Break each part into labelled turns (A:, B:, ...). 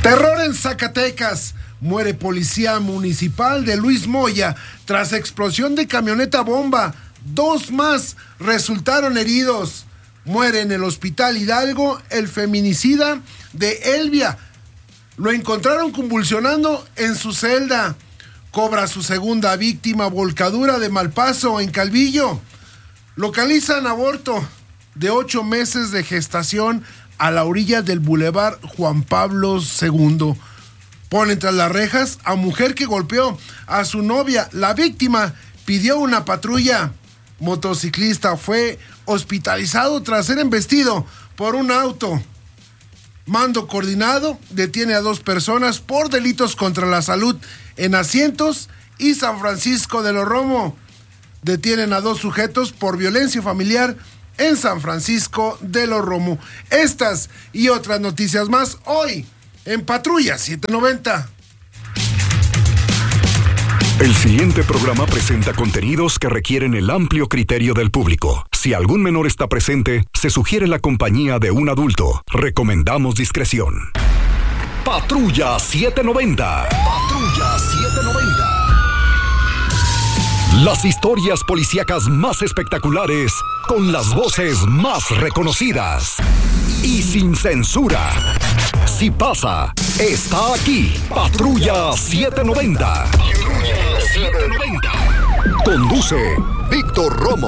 A: Terror en Zacatecas. Muere policía municipal de Luis Moya tras explosión de camioneta bomba. 2 más resultaron heridos. Muere en el Hospital Hidalgo el feminicida de Elvia. Lo encontraron convulsionando en su celda. Cobra su segunda víctima volcadura de Malpaso en Calvillo. Localizan aborto de 8 meses de gestación a la orilla del Boulevard Juan Pablo II. Ponen tras las rejas a mujer que golpeó a su novia. La víctima pidió una patrulla. Motociclista fue hospitalizado tras ser embestido por un auto. Mando coordinado detiene a 2 personas por delitos contra la salud en Asientos y San Francisco de los Romo. Detienen a 2 sujetos por violencia familiar en San Francisco de los Romo. Estas y otras noticias más hoy en Patrulla 790.
B: El siguiente programa presenta contenidos que requieren el amplio criterio del público. Si algún menor está presente, se sugiere la compañía de un adulto. Recomendamos discreción. Patrulla 790. Patrulla 790. Las historias policíacas más espectaculares, con las voces más reconocidas y sin censura. Si pasa, está aquí. Patrulla 790. Patrulla 790. Conduce Víctor Romo.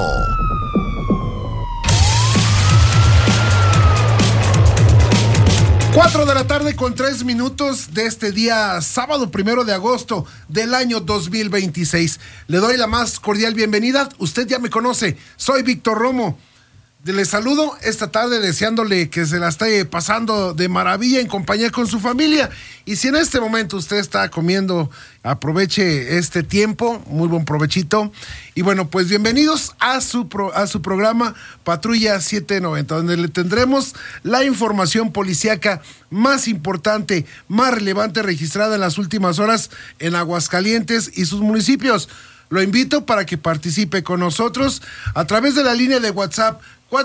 A: Cuatro de la tarde con 3 minutos de este día sábado 1 de agosto del año 2026. Le doy la más cordial bienvenida. Usted ya me conoce, soy Víctor Romo. Le saludo esta tarde deseándole que se la esté pasando de maravilla en compañía con su familia. Y si en este momento usted está comiendo, aproveche este tiempo, muy buen provechito. Y bueno, pues bienvenidos a su programa Patrulla 790, donde le tendremos la información policíaca más importante, más relevante registrada en las últimas horas en Aguascalientes y sus municipios. Lo invito para que participe con nosotros a través de la línea de WhatsApp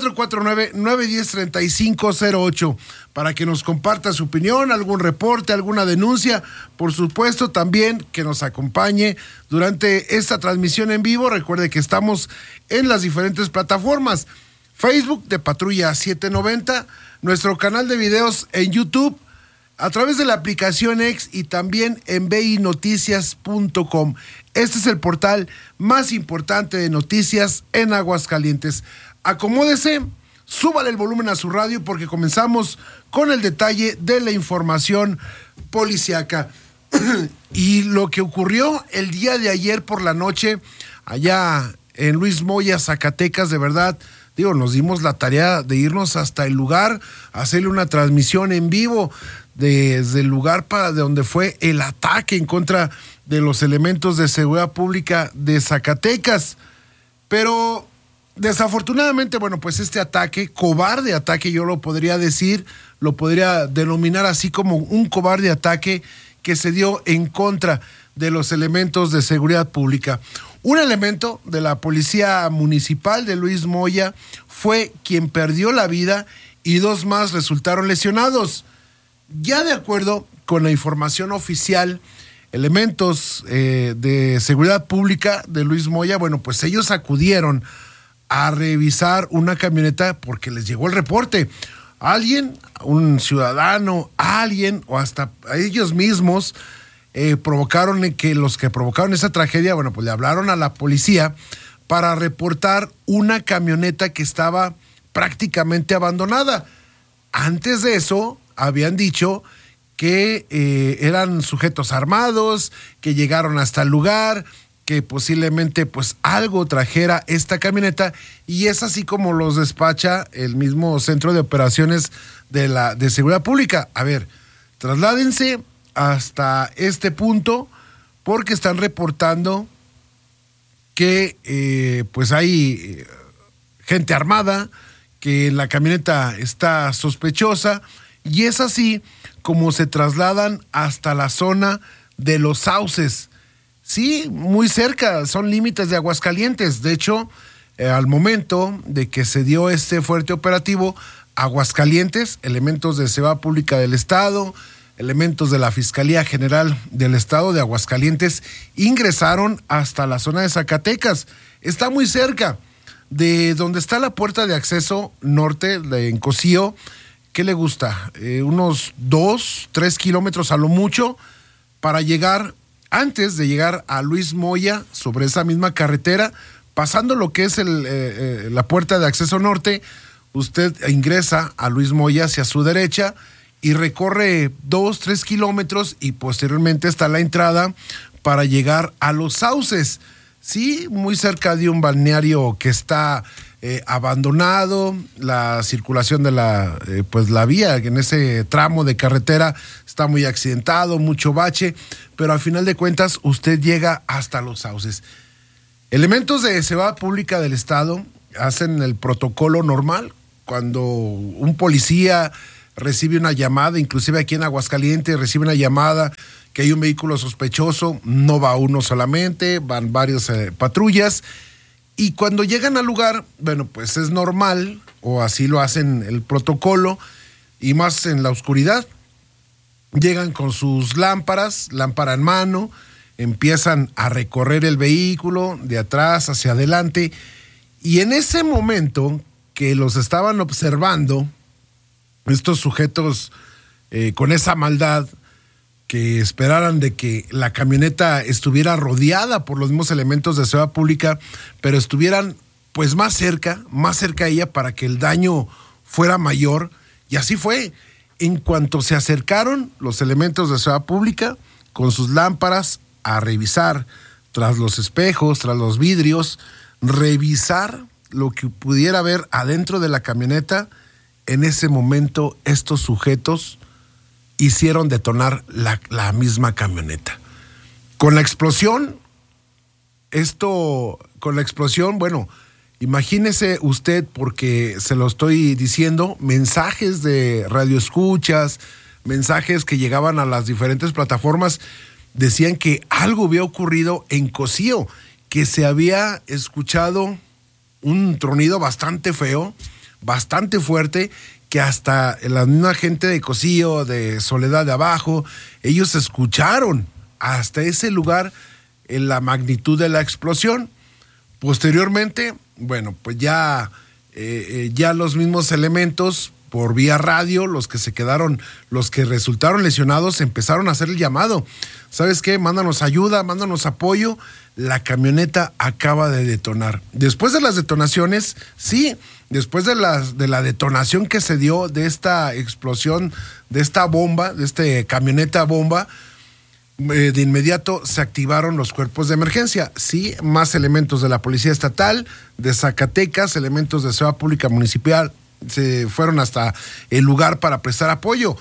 A: 449-910-3508 para que nos comparta su opinión, algún reporte, alguna denuncia. Por supuesto, también que nos acompañe durante esta transmisión en vivo. Recuerde que estamos en las diferentes plataformas. Facebook de Patrulla 790, nuestro canal de videos en YouTube, a través de la aplicación X y también en binoticias.com. Este es el portal más importante de noticias en Aguascalientes. Acomódese, súbale el volumen a su radio porque comenzamos con el detalle de la información policíaca. Y lo que ocurrió el día de ayer por la noche allá en Luis Moya, Zacatecas, de verdad, nos dimos la tarea de irnos hasta el lugar, hacerle una transmisión en vivo desde el lugar de donde fue el ataque en contra de los elementos de seguridad pública de Zacatecas. Pero desafortunadamente, pues este ataque, cobarde ataque, yo lo podría decir, lo podría denominar así como un cobarde ataque que se dio en contra de los elementos de seguridad pública. Un elemento de la Policía Municipal de Luis Moya fue quien perdió la vida y 2 más resultaron lesionados. Ya de acuerdo con la información oficial, elementos de seguridad pública de Luis Moya, pues ellos acudieron a revisar una camioneta porque les llegó el reporte. Alguien, un ciudadano, alguien o hasta ellos mismos provocaron que los que provocaron esa tragedia, pues le hablaron a la policía para reportar una camioneta que estaba prácticamente abandonada. Antes de eso, habían dicho que eran sujetos armados, que llegaron hasta el lugar, que posiblemente algo trajera esta camioneta, y es así como los despacha el mismo Centro de Operaciones de Seguridad Pública. A ver, trasládense hasta este punto porque están reportando que hay gente armada, que la camioneta está sospechosa, y es así como se trasladan hasta la zona de Los Sauces. Sí, muy cerca, son límites de Aguascalientes. De hecho, al momento de que se dio este fuerte operativo, Aguascalientes, elementos de seguridad pública del estado, elementos de la Fiscalía General del Estado de Aguascalientes ingresaron hasta la zona de Zacatecas. Está muy cerca de donde está la puerta de acceso norte en Cocío. ¿Qué le gusta? Unos 2-3 kilómetros a lo mucho para llegar, antes de llegar a Luis Moya, sobre esa misma carretera, pasando lo que es la puerta de acceso norte. Usted ingresa a Luis Moya hacia su derecha y recorre 2-3 kilómetros y posteriormente está la entrada para llegar a Los Sauces. Sí, muy cerca de un balneario que está abandonado, la circulación de la vía en ese tramo de carretera está muy accidentado, mucho bache, pero al final de cuentas usted llega hasta Los Sauces. Elementos de Seguridad Pública del Estado hacen el protocolo normal. Cuando un policía recibe una llamada, inclusive aquí en Aguascalientes recibe una llamada que hay un vehículo sospechoso, no va uno solamente, van varias patrullas, y cuando llegan al lugar, bueno, pues es normal, o así lo hacen el protocolo, y más en la oscuridad, llegan con sus lámpara en mano, empiezan a recorrer el vehículo de atrás hacia adelante, y en ese momento que los estaban observando, estos sujetos con esa maldad, que esperaran de que la camioneta estuviera rodeada por los mismos elementos de seguridad pública, pero estuvieran pues más cerca a ella para que el daño fuera mayor, y así fue. En cuanto se acercaron los elementos de seguridad pública con sus lámparas a revisar tras los espejos, tras los vidrios, revisar lo que pudiera haber adentro de la camioneta, en ese momento estos sujetos hicieron detonar la misma camioneta. Con la explosión, bueno, imagínese usted, porque se lo estoy diciendo, mensajes de radioescuchas, mensajes que llegaban a las diferentes plataformas, decían que algo había ocurrido en Cocío, que se había escuchado un tronido bastante feo, bastante fuerte, que hasta la misma gente de Cocío, de Soledad de Abajo, ellos escucharon hasta ese lugar la magnitud de la explosión. Posteriormente, bueno, pues ya los mismos elementos por vía radio, los que resultaron lesionados, empezaron a hacer el llamado. ¿Sabes qué? Mándanos ayuda, mándanos apoyo. La camioneta acaba de detonar. Después de las detonaciones, sí, después de la detonación que se dio de esta explosión, de esta bomba, de esta camioneta bomba, de inmediato se activaron los cuerpos de emergencia. Sí, más elementos de la Policía Estatal, de Zacatecas, elementos de Seguridad Pública Municipal, se fueron hasta el lugar para prestar apoyo.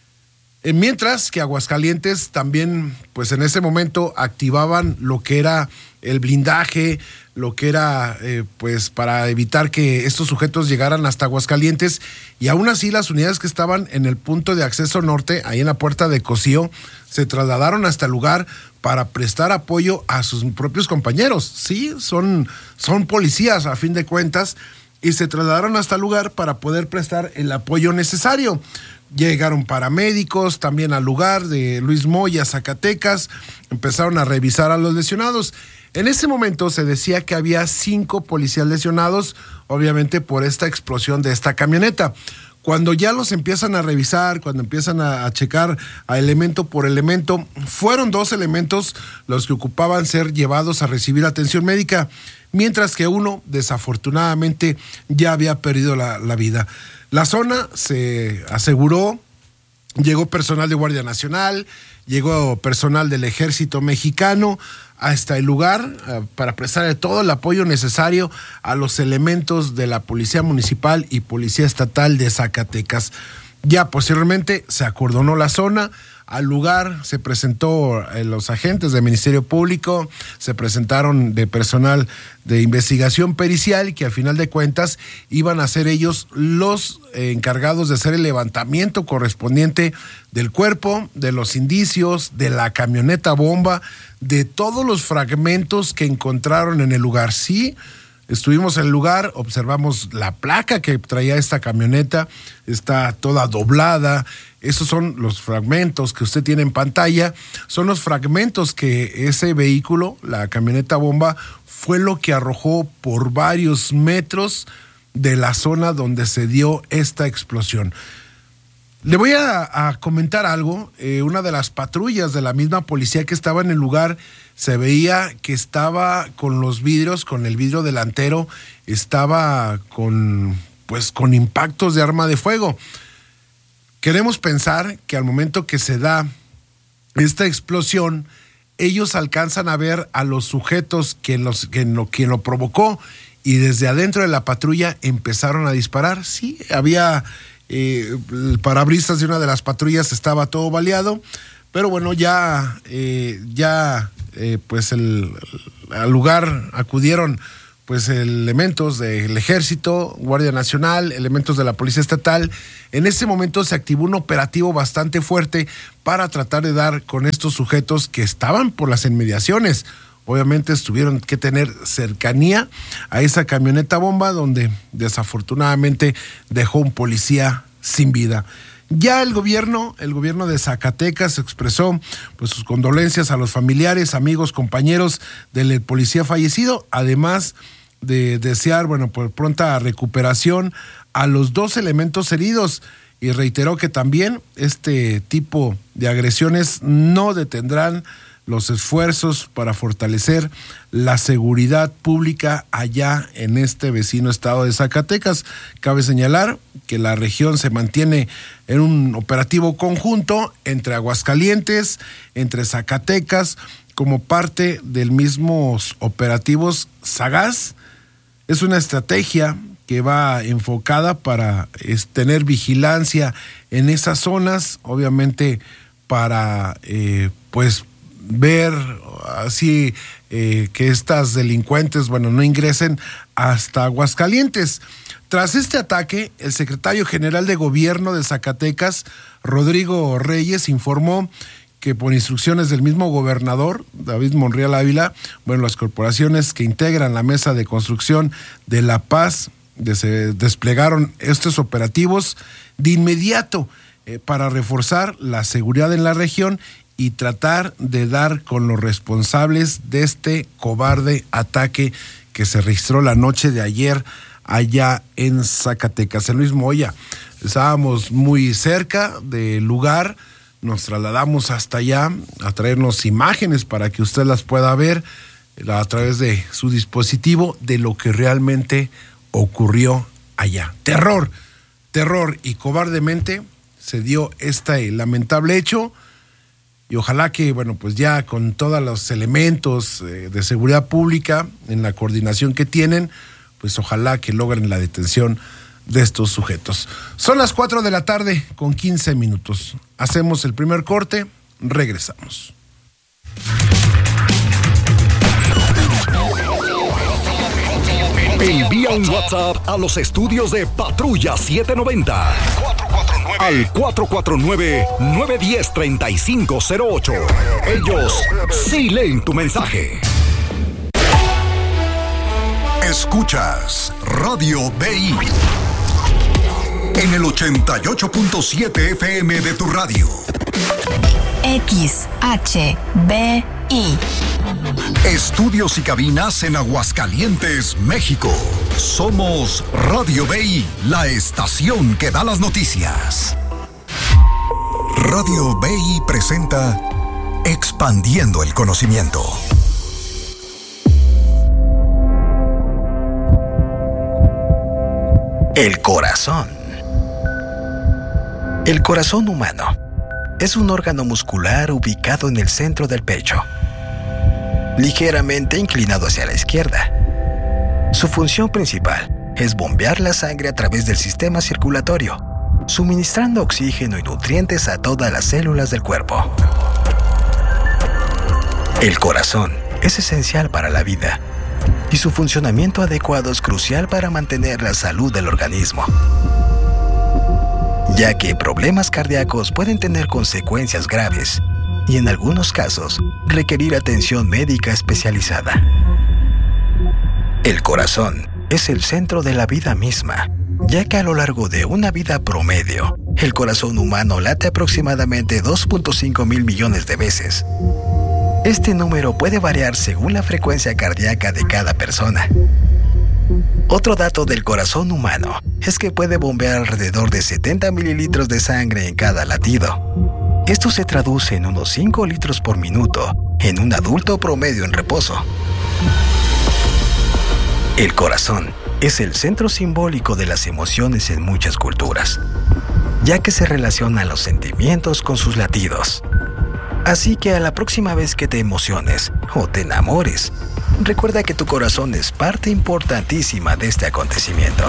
A: Mientras que Aguascalientes también, pues en ese momento activaban lo que era el blindaje, lo que era, pues para evitar que estos sujetos llegaran hasta Aguascalientes, y aún así las unidades que estaban en el punto de acceso norte, ahí en la puerta de Cocío, se trasladaron hasta el lugar para prestar apoyo a sus propios compañeros. Sí, son policías a fin de cuentas, y se trasladaron hasta el lugar para poder prestar el apoyo necesario. Llegaron paramédicos también al lugar de Luis Moya, Zacatecas, empezaron a revisar a los lesionados. En ese momento se decía que había 5 policías lesionados, obviamente por esta explosión de esta camioneta. Cuando ya los empiezan a revisar, cuando empiezan a checar a elemento por elemento, fueron 2 elementos los que ocupaban ser llevados a recibir atención médica, mientras que uno, desafortunadamente, ya había perdido la vida. La zona se aseguró, llegó personal de Guardia Nacional, llegó personal del Ejército Mexicano hasta el lugar para prestar todo el apoyo necesario a los elementos de la Policía Municipal y Policía Estatal de Zacatecas. Ya posteriormente se acordonó la zona. Al lugar se presentó los agentes del Ministerio Público, se presentaron de personal de investigación pericial, que al final de cuentas iban a ser ellos los encargados de hacer el levantamiento correspondiente del cuerpo, de los indicios, de la camioneta bomba, de todos los fragmentos que encontraron en el lugar. Sí, estuvimos en el lugar, observamos la placa que traía esta camioneta, está toda doblada, Esos son los fragmentos que usted tiene en pantalla, son los fragmentos que ese vehículo, la camioneta bomba, fue lo que arrojó por varios metros de la zona donde se dio esta explosión. Le voy a comentar algo. Una de las patrullas de la misma policía que estaba en el lugar, se veía que estaba con los vidrios, con el vidrio delantero, estaba con impactos de arma de fuego. Queremos pensar que al momento que se da esta explosión, ellos alcanzan a ver a los sujetos quien lo provocó, y desde adentro de la patrulla empezaron a disparar. Sí, había el parabrisas de una de las patrullas estaba todo baleado, pero bueno, al lugar acudieron pues elementos del Ejército, Guardia Nacional, elementos de la Policía Estatal. En ese momento se activó un operativo bastante fuerte para tratar de dar con estos sujetos que estaban por las inmediaciones. Obviamente tuvieron que tener cercanía a esa camioneta bomba, donde desafortunadamente dejó un policía sin vida. Ya el gobierno de Zacatecas expresó pues sus condolencias a los familiares, amigos, compañeros del policía fallecido, además de desear por pronta recuperación a los 2 elementos heridos, y reiteró que también este tipo de agresiones no detendrán los esfuerzos para fortalecer la seguridad pública allá en este vecino estado de Zacatecas. Cabe señalar que la región se mantiene en un operativo conjunto entre Aguascalientes, entre Zacatecas, como parte del mismos operativos Sagaz. Es una estrategia que va enfocada para tener vigilancia en esas zonas, obviamente para ver así que estas delincuentes no ingresen hasta Aguascalientes. Tras este ataque, el secretario general de Gobierno de Zacatecas, Rodrigo Reyes, informó que por instrucciones del mismo gobernador, David Monreal Ávila, las corporaciones que integran la Mesa de Construcción de La Paz desplegaron estos operativos de inmediato para reforzar la seguridad en la región y tratar de dar con los responsables de este cobarde ataque que se registró la noche de ayer allá en Zacatecas. En Luis Moya, estábamos muy cerca del lugar, nos trasladamos hasta allá a traernos imágenes para que usted las pueda ver a través de su dispositivo de lo que realmente ocurrió allá. Terror y cobardemente se dio este lamentable hecho. Y ojalá que, ya con todos los elementos de seguridad pública, en la coordinación que tienen, pues ojalá que logren la detención de estos sujetos. Son las 4:15 p.m. Hacemos el primer corte, regresamos.
B: Envía un WhatsApp a los estudios de Patrulla 790 al 449-910-3508. Ellos sí leen tu mensaje. Escuchas Radio BI en el 88.7 FM de tu radio.
C: XHBI.
B: Estudios y cabinas en Aguascalientes, México. Somos Radio BI, la estación que da las noticias. Radio BI presenta Expandiendo el Conocimiento.
D: El corazón. El corazón humano es un órgano muscular ubicado en el centro del pecho, ligeramente inclinado hacia la izquierda. Su función principal es bombear la sangre a través del sistema circulatorio, suministrando oxígeno y nutrientes a todas las células del cuerpo. El corazón es esencial para la vida y su funcionamiento adecuado es crucial para mantener la salud del organismo, ya que problemas cardíacos pueden tener consecuencias graves y en algunos casos requerir atención médica especializada. El corazón es el centro de la vida misma, ya que a lo largo de una vida promedio, El corazón humano late aproximadamente 2.5 mil millones de veces. Este número puede variar según la frecuencia cardíaca de cada persona. Otro dato del corazón humano es que puede bombear alrededor de 70 mililitros de sangre en cada latido. Esto se traduce en unos 5 litros por minuto en un adulto promedio en reposo. El corazón es el centro simbólico de las emociones en muchas culturas, ya que se relacionan los sentimientos con sus latidos. Así que a la próxima vez que te emociones o te enamores, recuerda que tu corazón es parte importantísima de este acontecimiento.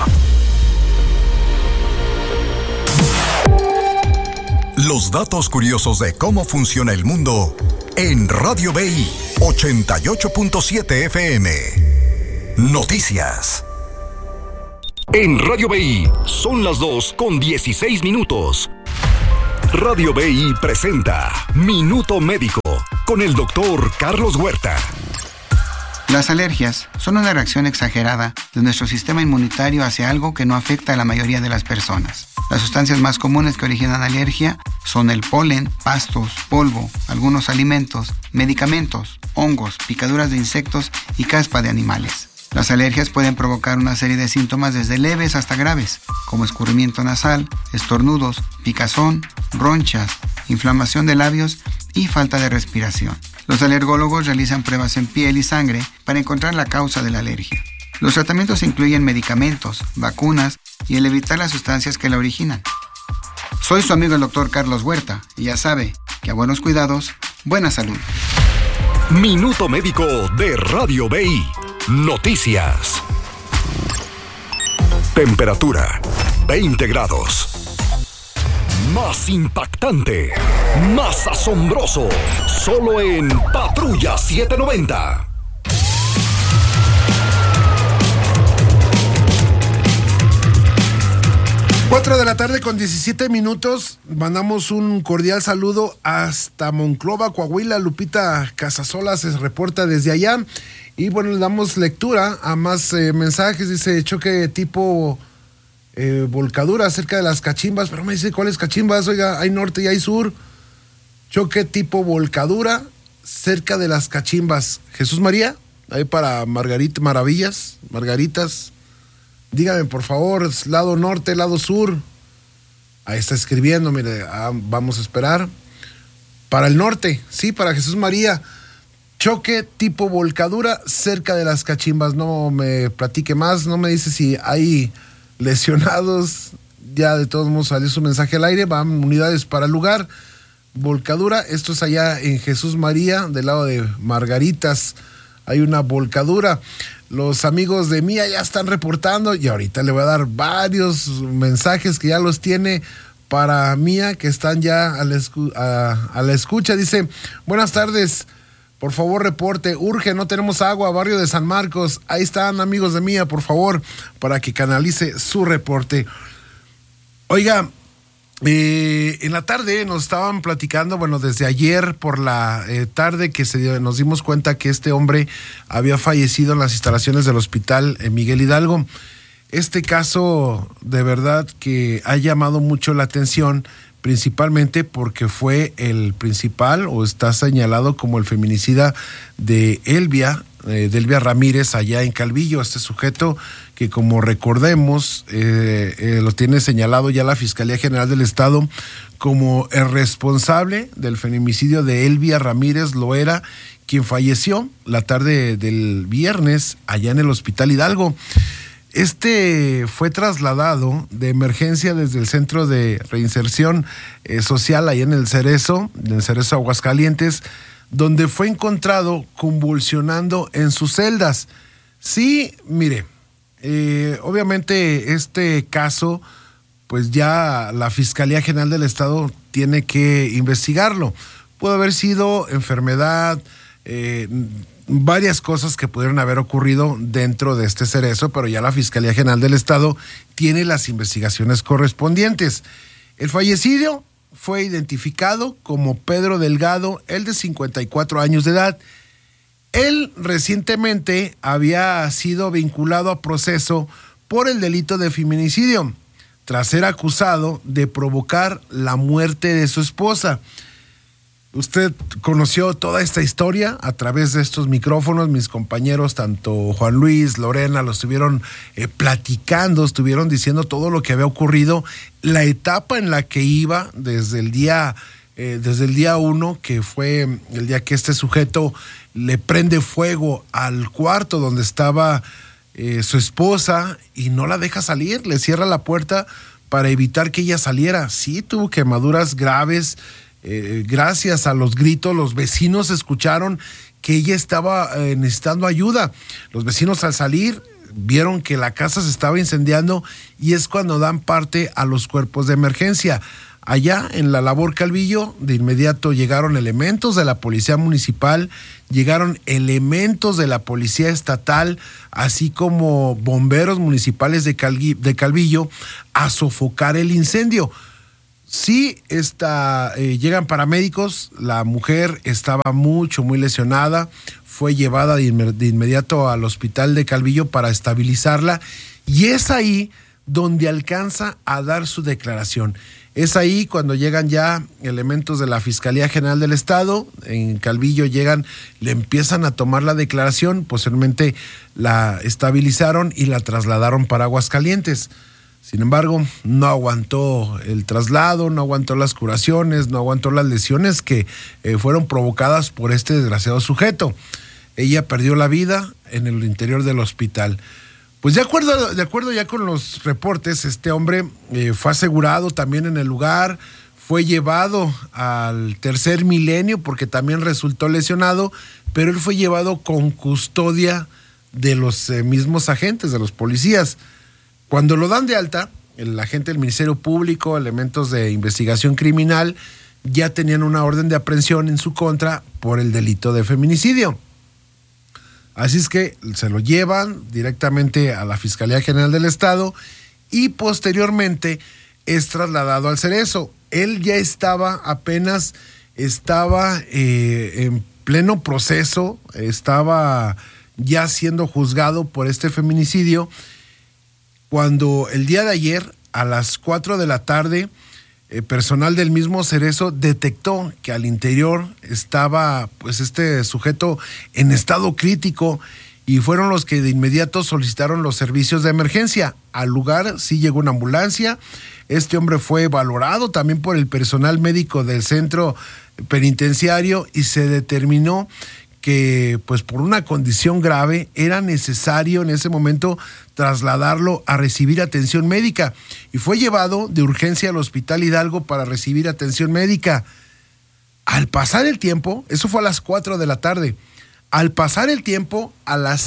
B: Los datos curiosos de cómo funciona el mundo en Radio BI 88.7 FM. Noticias. En Radio BI son las 2:16. Radio BI presenta Minuto Médico con el doctor Carlos Huerta.
C: Las alergias son una reacción exagerada de nuestro sistema inmunitario hacia algo que no afecta a la mayoría de las personas. Las sustancias más comunes que originan alergia son el polen, pastos, polvo, algunos alimentos, medicamentos, hongos, picaduras de insectos y caspa de animales. Las alergias pueden provocar una serie de síntomas desde leves hasta graves, como escurrimiento nasal, estornudos, picazón, ronchas, inflamación de labios y falta de respiración. Los alergólogos realizan pruebas en piel y sangre para encontrar la causa de la alergia. Los tratamientos incluyen medicamentos, vacunas y el evitar las sustancias que la originan. Soy su amigo el doctor Carlos Huerta y ya sabe que a buenos cuidados, buena salud.
B: Minuto Médico de Radio BI. Noticias. Temperatura 20 grados. Más impactante, más asombroso, solo en Patrulla 790.
A: Cuatro de la tarde con 17 minutos. Mandamos un cordial saludo hasta Monclova, Coahuila. Lupita Casasola se reporta desde allá. Y bueno, le damos lectura a más mensajes. Dice choque tipo volcadura cerca de las cachimbas. Pero me dice, ¿cuáles cachimbas? Oiga, hay norte y hay sur. Choque tipo volcadura cerca de las cachimbas. Jesús María, ahí para Margaritas. Dígame, por favor, lado norte, lado sur. Ahí está escribiendo, mire, vamos a esperar. Para el norte, sí, para Jesús María. Choque tipo volcadura cerca de las cachimbas. No me platique más, no me dice si hay lesionados. Ya de todos modos salió su mensaje al aire. Van unidades para el lugar. Volcadura, esto es allá en Jesús María, del lado de Margaritas. Hay una volcadura. Los amigos de Mía ya están reportando y ahorita le voy a dar varios mensajes que ya los tiene para Mía, que están ya a la escucha. Dice, buenas tardes, por favor reporte, urge, no tenemos agua, barrio de San Marcos. Ahí están amigos de Mía, por favor, para que canalice su reporte. Oiga, en la tarde nos estaban platicando, bueno, desde ayer por la tarde que nos dimos cuenta que este hombre había fallecido en las instalaciones del hospital Miguel Hidalgo. Este caso de verdad que ha llamado mucho la atención, principalmente porque fue el principal o está señalado como el feminicida de Elvia Ramírez allá en Calvillo. Este sujeto que, como recordemos, lo tiene señalado ya la Fiscalía General del Estado como el responsable del feminicidio de Elvia Ramírez Loera, quien falleció la tarde del viernes allá en el Hospital Hidalgo. Este fue trasladado de emergencia desde el Centro de Reinserción Social allá en el Cerezo Aguascalientes, donde fue encontrado convulsionando en sus celdas. Sí, mire, obviamente este caso, pues ya la Fiscalía General del Estado tiene que investigarlo. Puede haber sido enfermedad, varias cosas que pudieron haber ocurrido dentro de este cerezo, pero ya la Fiscalía General del Estado tiene las investigaciones correspondientes. El fallecido fue identificado como Pedro Delgado, él de 54 años de edad. Él recientemente había sido vinculado a proceso por el delito de feminicidio. tras ser acusado de provocar la muerte de su esposa. Usted conoció toda esta historia a través de estos micrófonos. Mis compañeros, tanto Juan Luis, Lorena, lo estuvieron platicando, estuvieron diciendo todo lo que había ocurrido, la etapa en la que iba desde el día 1, que fue el día que este sujeto le prende fuego al cuarto donde estaba su esposa y no la deja salir, le cierra la puerta para evitar que ella saliera. Sí, tuvo quemaduras graves. Gracias a los gritos, los vecinos escucharon que ella estaba necesitando ayuda. Los vecinos, al salir, vieron que la casa se estaba incendiando y es cuando dan parte a los cuerpos de emergencia. Allá en la labor Calvillo, de inmediato llegaron elementos de la policía municipal, llegaron elementos de la policía estatal, así como bomberos municipales de Calvillo a sofocar el incendio. Sí, llegan paramédicos, la mujer estaba muy lesionada, fue llevada de inmediato al hospital de Calvillo para estabilizarla y es ahí donde alcanza a dar su declaración. Es ahí cuando llegan ya elementos de la Fiscalía General del Estado, en Calvillo llegan, le empiezan a tomar la declaración, posteriormente la estabilizaron y la trasladaron para Aguascalientes. Sin embargo, no aguantó el traslado, no aguantó las curaciones, no aguantó las lesiones que fueron provocadas por este desgraciado sujeto. Ella perdió la vida en el interior del hospital. Pues de acuerdo ya con los reportes, este hombre fue asegurado también en el lugar, fue llevado al Tercer Milenio porque también resultó lesionado, pero él fue llevado con custodia de los mismos agentes, de los policías. Cuando lo dan de alta, el agente del Ministerio Público, elementos de investigación criminal, ya tenían una orden de aprehensión en su contra por el delito de feminicidio. Así es que se lo llevan directamente a la Fiscalía General del Estado y posteriormente es trasladado al Cerezo. Él ya estaba en pleno proceso, estaba ya siendo juzgado por este feminicidio, cuando el día de ayer a las 4 de la tarde personal del mismo Cerezo detectó que al interior estaba pues este sujeto en estado crítico y fueron los que de inmediato solicitaron los servicios de emergencia. Al lugar sí llegó una ambulancia. Este hombre fue valorado también por el personal médico del centro penitenciario y se determinó que pues por una condición grave era necesario en ese momento trasladarlo a recibir atención médica y fue llevado de urgencia al Hospital Hidalgo para recibir atención médica. Al pasar el tiempo, eso fue a las 4 de la tarde, al pasar el tiempo, a las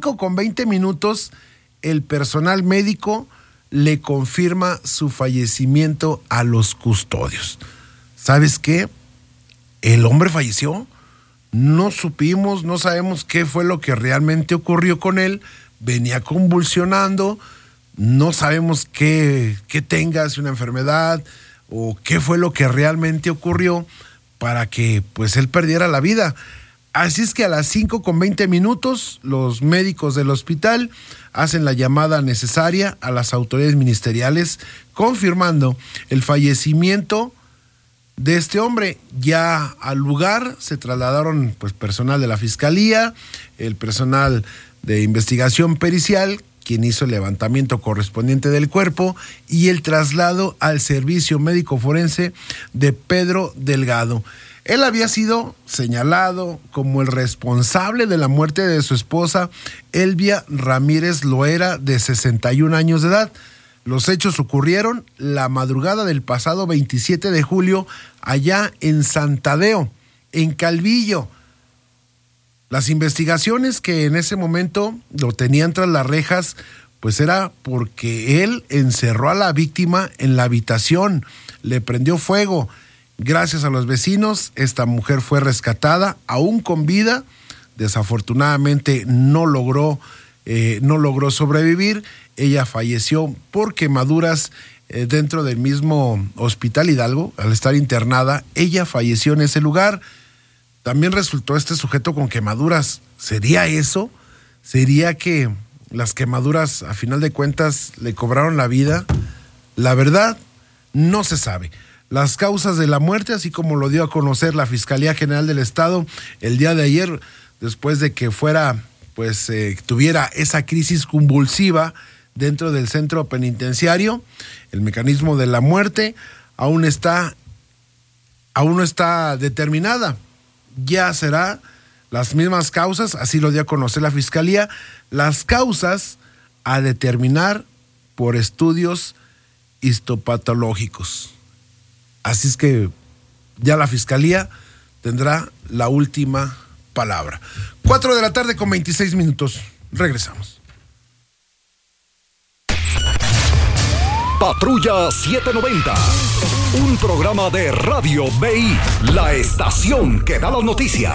A: 5:20, el personal médico le confirma su fallecimiento a los custodios. ¿Sabes qué? El hombre falleció. No supimos, no sabemos qué fue lo que realmente ocurrió con él. Venía convulsionando, no sabemos qué tenga, si una enfermedad o qué fue lo que realmente ocurrió para que pues él perdiera la vida. Así es que a las 5:20 los médicos del hospital hacen la llamada necesaria a las autoridades ministeriales confirmando el fallecimiento de este hombre. Ya al lugar se trasladaron pues personal de la Fiscalía, el personal de investigación pericial, quien hizo el levantamiento correspondiente del cuerpo y el traslado al servicio médico forense de Pedro Delgado. Él había sido señalado como el responsable de la muerte de su esposa, Elvia Ramírez Loera, de 61 años de edad. Los hechos ocurrieron la madrugada del pasado 27 de julio allá en Santadeo, en Calvillo. Las investigaciones que en ese momento lo tenían tras las rejas, pues era porque él encerró a la víctima en la habitación, le prendió fuego. Gracias a los vecinos, esta mujer fue rescatada, aún con vida. Desafortunadamente no logró sobrevivir. Ella falleció por quemaduras dentro del mismo Hospital Hidalgo. Al estar internada, ella falleció en ese lugar. También resultó este sujeto con quemaduras. ¿Sería eso? ¿Sería que las quemaduras, a final de cuentas, le cobraron la vida? La verdad, no se sabe. Las causas de la muerte, así como lo dio a conocer la Fiscalía General del Estado el día de ayer, después de que tuviera esa crisis convulsiva dentro del centro penitenciario, el mecanismo de la muerte aún no está determinada. Ya será las mismas causas, así lo dio a conocer la Fiscalía, las causas a determinar por estudios histopatológicos. Así es que ya la Fiscalía tendrá la última palabra. 4:26 p.m. Regresamos.
B: Patrulla 790, un programa de Radio BI, la estación que da las noticias.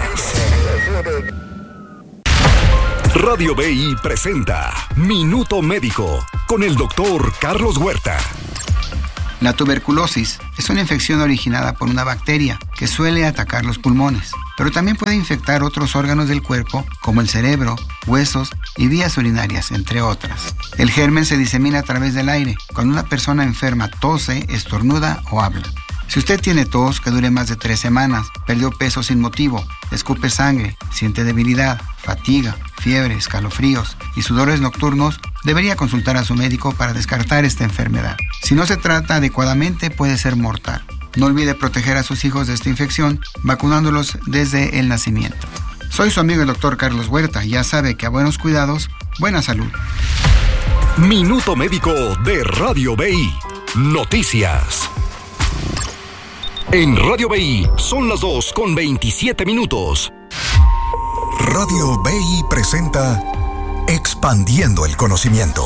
B: Radio BI presenta Minuto Médico con el doctor Carlos Huerta.
C: La tuberculosis es una infección originada por una bacteria que suele atacar los pulmones, pero también puede infectar otros órganos del cuerpo como el cerebro, huesos y vías urinarias, entre otras. El germen se disemina a través del aire cuando una persona enferma tose, estornuda o habla. Si usted tiene tos que dure más de 3 semanas, perdió peso sin motivo, escupe sangre, siente debilidad, fatiga, fiebre, escalofríos y sudores nocturnos, debería consultar a su médico para descartar esta enfermedad. Si no se trata adecuadamente, puede ser mortal. No olvide proteger a sus hijos de esta infección, vacunándolos desde el nacimiento. Soy su amigo el doctor Carlos Huerta, y ya sabe que a buenos cuidados, buena salud.
B: Minuto Médico de Radio BI. Noticias. En Radio BI son las 2:27 p.m.
E: Radio BI presenta Expandiendo el Conocimiento.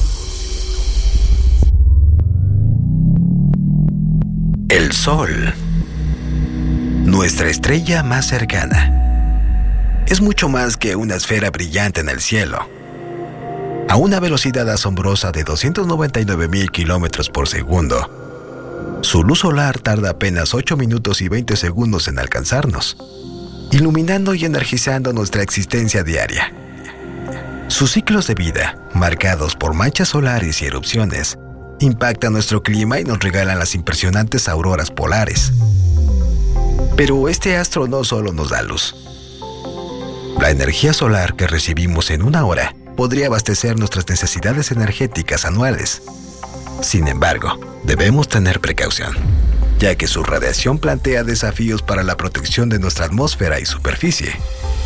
D: El Sol, nuestra estrella más cercana, es mucho más que una esfera brillante en el cielo. A una velocidad asombrosa de 299,000 kilómetros por segundo, su luz solar tarda apenas 8 minutos y 20 segundos en alcanzarnos, iluminando y energizando nuestra existencia diaria. Sus ciclos de vida, marcados por manchas solares y erupciones, impactan nuestro clima y nos regalan las impresionantes auroras polares. Pero este astro no solo nos da luz. La energía solar que recibimos en una hora podría abastecer nuestras necesidades energéticas anuales. Sin embargo, debemos tener precaución, ya que su radiación plantea desafíos para la protección de nuestra atmósfera y superficie.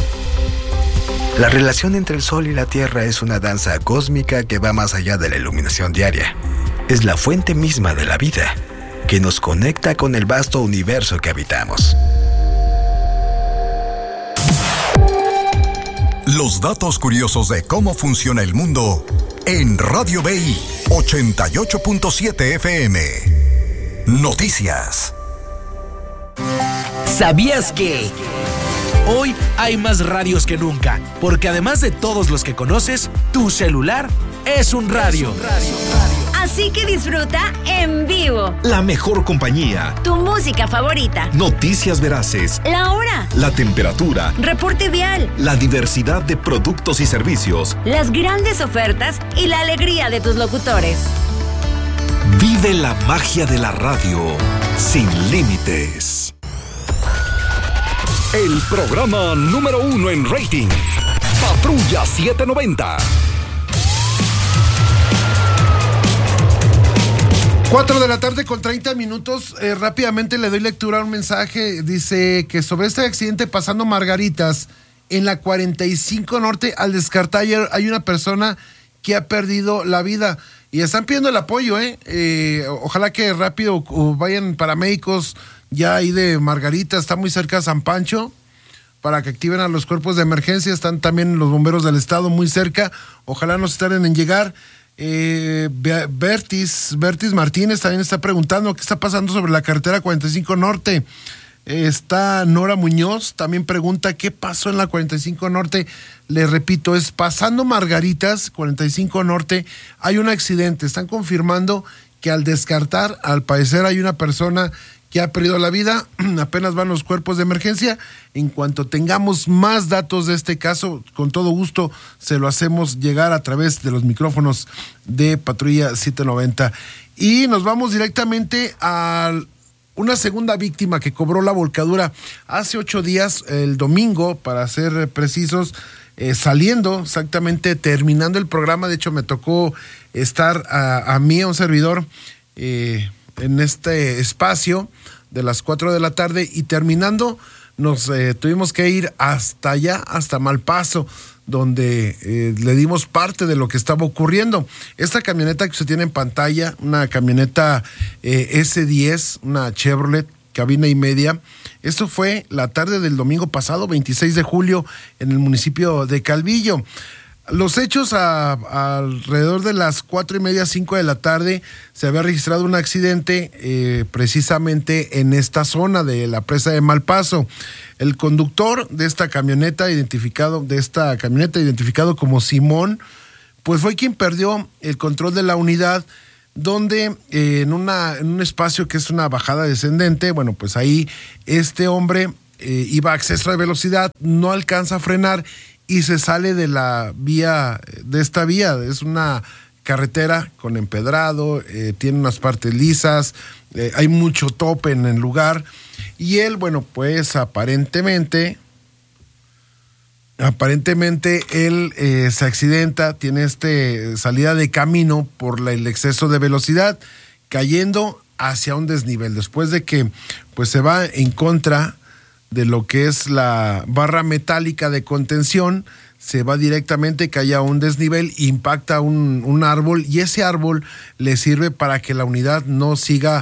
D: La relación entre el Sol y la Tierra es una danza cósmica que va más allá de la iluminación diaria. Es la fuente misma de la vida, que nos conecta con el vasto universo que habitamos.
E: Los datos curiosos de cómo funciona el mundo en Radio BI 88.7 FM. Noticias.
F: ¿Sabías que hoy hay más radios que nunca? Porque además de todos los que conoces, tu celular es un radio.
G: Así que disfruta en vivo.
H: La mejor compañía.
G: Tu música favorita.
H: Noticias veraces.
G: La hora.
H: La temperatura.
G: Reporte vial.
H: La diversidad de productos y servicios.
G: Las grandes ofertas y la alegría de tus locutores.
H: Vive la magia de la radio sin límites.
B: El programa número 1 en rating. Patrulla 790.
A: 4:30 p.m. Rápidamente le doy lectura a un mensaje. Dice que sobre este accidente pasando Margaritas en la 45 Norte, al descartar hay una persona que ha perdido la vida. Y están pidiendo el apoyo, ojalá que rápido vayan paramédicos ya ahí de Margaritas, está muy cerca de San Pancho, para que activen a los cuerpos de emergencia. Están también los bomberos del estado muy cerca, ojalá no se tarden en llegar. Bertis Martínez también está preguntando qué está pasando sobre la carretera 45 Norte. Está Nora Muñoz, también pregunta qué pasó en la 45 Norte. Le repito, es pasando Margaritas, 45 Norte, hay un accidente. Están confirmando que al descartar, al parecer hay una persona que ha perdido la vida. Apenas van los cuerpos de emergencia. En cuanto tengamos más datos de este caso, con todo gusto se lo hacemos llegar a través de los micrófonos de Patrulla 790. Y nos vamos directamente a una segunda víctima que cobró la volcadura hace 8 días, el domingo, para ser precisos, saliendo, exactamente terminando el programa. De hecho, me tocó estar a mí, a un servidor, en este espacio de las 4 de la tarde, y terminando nos tuvimos que ir hasta allá, hasta Malpaso, donde le dimos parte de lo que estaba ocurriendo. Esta camioneta que usted tiene en pantalla, una camioneta S10, una Chevrolet, cabina y media. Esto fue la tarde del domingo pasado, 26 de julio, en el municipio de Calvillo. Los hechos alrededor de las 4:30, 5 de la tarde, se había registrado un accidente precisamente en esta zona de la presa de Malpaso. El conductor de esta camioneta, identificado como Simón, pues fue quien perdió el control de la unidad, donde en un espacio que es una bajada descendente, bueno, pues ahí este hombre iba a exceso de velocidad, no alcanza a frenar y se sale de la vía, de esta vía. Es una carretera con empedrado, tiene unas partes lisas, hay mucho tope en el lugar, y él, bueno, pues aparentemente él se accidenta, tiene salida de camino por el exceso de velocidad, cayendo hacia un desnivel, después de que pues se va en contra de lo que es la barra metálica de contención, se va directamente, cae a un desnivel, impacta un árbol, y ese árbol le sirve para que la unidad no siga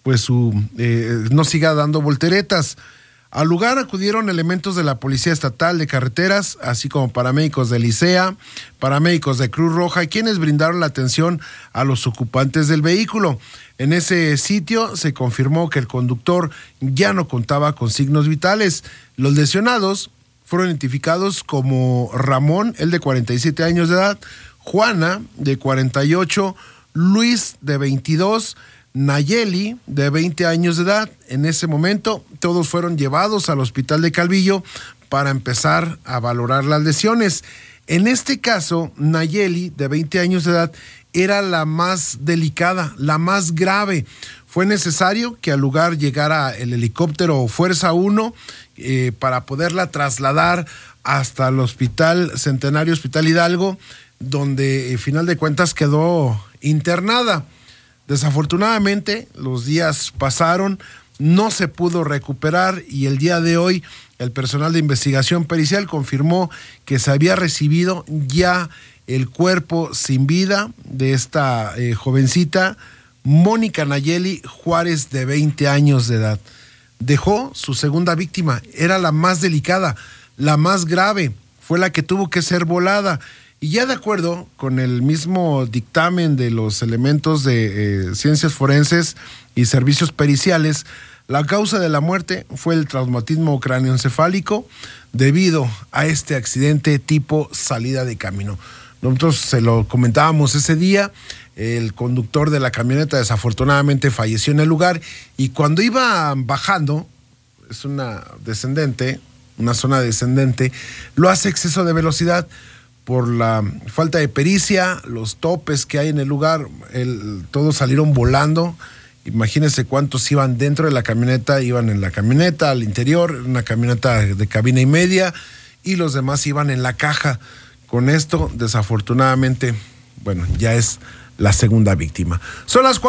A: no siga dando volteretas. Al lugar acudieron elementos de la Policía Estatal de Carreteras, así como paramédicos de Licea, paramédicos de Cruz Roja, quienes brindaron la atención a los ocupantes del vehículo. En ese sitio se confirmó que el conductor ya no contaba con signos vitales. Los lesionados fueron identificados como Ramón, el de 47 años de edad, Juana, de 48, Luis, de 22, Nayeli, de 20 años de edad. En ese momento, todos fueron llevados al hospital de Calvillo para empezar a valorar las lesiones. En este caso, Nayeli, de 20 años de edad, era la más delicada, la más grave. Fue necesario que al lugar llegara el helicóptero Fuerza 1 para poderla trasladar hasta el Hospital Centenario, Hospital Hidalgo, donde, final de cuentas, quedó internada. Desafortunadamente, los días pasaron, no se pudo recuperar, y el día de hoy el personal de investigación pericial confirmó que se había recibido ya el cuerpo sin vida de esta jovencita, Mónica Nayeli Juárez, de 20 años de edad. Dejó su segunda víctima, era la más delicada, la más grave, fue la que tuvo que ser volada. Y ya de acuerdo con el mismo dictamen de los elementos de ciencias forenses y servicios periciales, la causa de la muerte fue el traumatismo cráneoencefálico debido a este accidente tipo salida de camino. Nosotros se lo comentábamos ese día, el conductor de la camioneta desafortunadamente falleció en el lugar, y cuando iba bajando, es una descendente, una zona descendente, lo hace exceso de velocidad. Por la falta de pericia, los topes que hay en el lugar, todos salieron volando. Imagínense cuántos iban dentro de la camioneta, iban en la camioneta, al interior, una camioneta de cabina y media, y los demás iban en la caja. Con esto, desafortunadamente, bueno, ya es la segunda víctima. Son las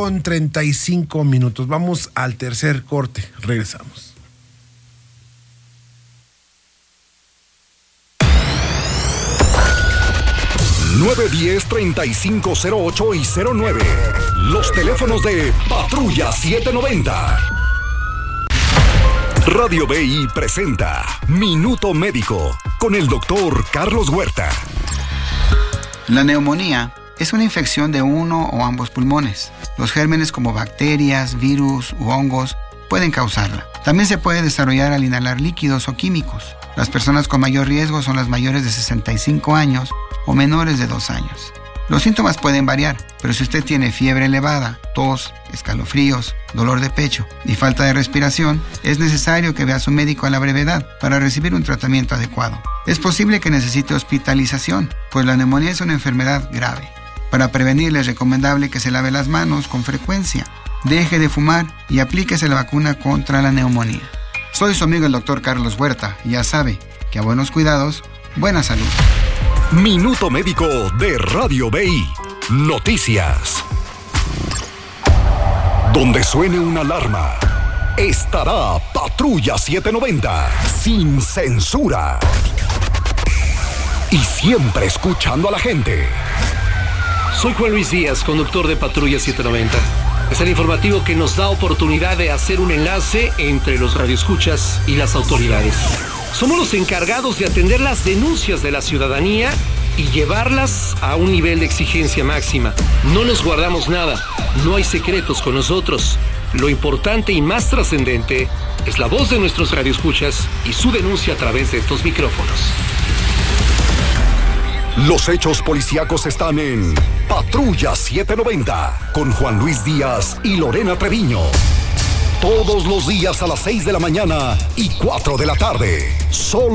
A: 4:35. Vamos al tercer corte. Regresamos.
B: 910-3508 y 09. Los teléfonos de Patrulla 790. Radio BI presenta Minuto Médico con el doctor Carlos Huerta.
C: La neumonía es una infección de uno o ambos pulmones. Los gérmenes como bacterias, virus u hongos pueden causarla. También se puede desarrollar al inhalar líquidos o químicos. Las personas con mayor riesgo son las mayores de 65 años o menores de 2 años. Los síntomas pueden variar, pero si usted tiene fiebre elevada, tos, escalofríos, dolor de pecho y falta de respiración, es necesario que vea a su médico a la brevedad para recibir un tratamiento adecuado. Es posible que necesite hospitalización, pues la neumonía es una enfermedad grave. Para prevenirle es recomendable que se lave las manos con frecuencia, deje de fumar y aplíquese la vacuna contra la neumonía. Soy su amigo el Dr. Carlos Huerta y ya sabe que a buenos cuidados, buena salud.
B: Minuto Médico de Radio BI. Noticias. Donde suene una alarma, estará Patrulla 790, sin censura. Y siempre escuchando a la gente.
I: Soy Juan Luis Díaz, conductor de Patrulla 790. Es el informativo que nos da oportunidad de hacer un enlace entre los radioescuchas y las autoridades. Somos los encargados de atender las denuncias de la ciudadanía y llevarlas a un nivel de exigencia máxima. No nos guardamos nada, no hay secretos con nosotros. Lo importante y más trascendente es la voz de nuestros radioescuchas y su denuncia a través de estos micrófonos.
B: Los hechos policíacos están en Patrulla 790 con Juan Luis Díaz y Lorena Treviño. Todos los días a las 6 de la mañana y 4 de la tarde. Solo